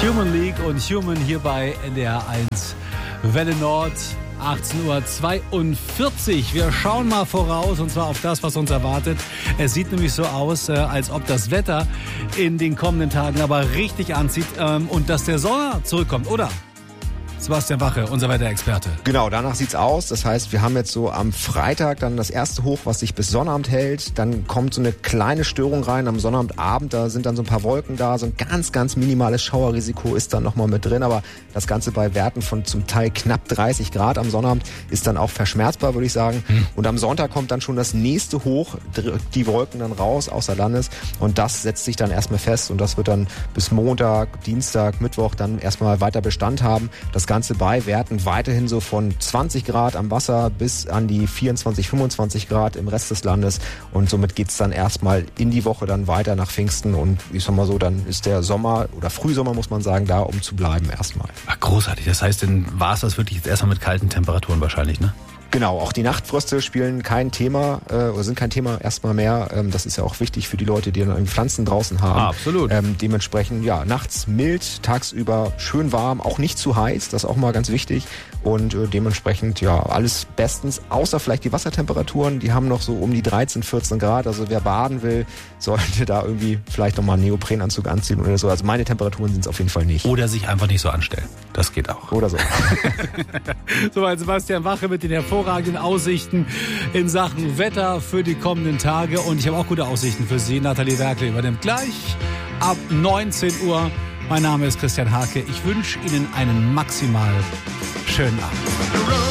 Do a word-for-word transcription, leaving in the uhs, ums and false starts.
Human League und Human hier bei N D R eins Welle Nord, achtzehn Uhr zweiundvierzig. Wir schauen mal voraus und zwar auf das, was uns erwartet. Es sieht nämlich so aus, als ob das Wetter in den kommenden Tagen aber richtig anzieht und dass der Sommer zurückkommt, oder? Sebastian Wache, unser Wetterexperte. Genau, danach sieht's aus. Das heißt, wir haben jetzt so am Freitag dann das erste Hoch, was sich bis Sonnabend hält. Dann kommt so eine kleine Störung rein am Sonnabendabend. Da sind dann so ein paar Wolken da. So ein ganz, ganz minimales Schauerrisiko ist dann nochmal mit drin. Aber das Ganze bei Werten von zum Teil knapp dreißig Grad am Sonnabend ist dann auch verschmerzbar, würde ich sagen. Hm. Und am Sonntag kommt dann schon das nächste Hoch, drückt die Wolken dann raus außer Landes. Und das setzt sich dann erstmal fest. Und das wird dann bis Montag, Dienstag, Mittwoch dann erstmal weiter Bestand haben. Das Ganze bei Werten weiterhin so von zwanzig Grad am Wasser bis an die vierundzwanzig, fünfundzwanzig Grad im Rest des Landes. Und somit geht's dann erstmal in die Woche dann weiter nach Pfingsten. Und ich sag mal so, dann ist der Sommer oder Frühsommer, muss man sagen, da, um zu bleiben erstmal. Ach, großartig. Das heißt, dann war es das wirklich jetzt erstmal mit kalten Temperaturen wahrscheinlich, ne? Genau, auch die Nachtfröste spielen kein Thema äh, oder sind kein Thema erstmal mehr. Ähm, das ist ja auch wichtig für die Leute, die dann Pflanzen draußen haben. Ah, absolut. Ähm, dementsprechend, ja, nachts mild, tagsüber schön warm, auch nicht zu heiß, das ist auch mal ganz wichtig. Und äh, dementsprechend, ja, alles bestens, außer vielleicht die Wassertemperaturen, die haben noch so um die dreizehn, vierzehn Grad. Also wer baden will, sollte da irgendwie vielleicht nochmal einen Neoprenanzug anziehen oder so. Also meine Temperaturen sind es auf jeden Fall nicht. Oder sich einfach nicht so anstellen. Das geht auch. Oder so. Soweit Sebastian Wache mit den hervorragenden Aussichten in Sachen Wetter für die kommenden Tage. Und ich habe auch gute Aussichten für Sie. Nathalie Werkle übernimmt gleich ab neunzehn Uhr. Mein Name ist Christian Hake. Ich wünsche Ihnen einen maximal schönen Abend.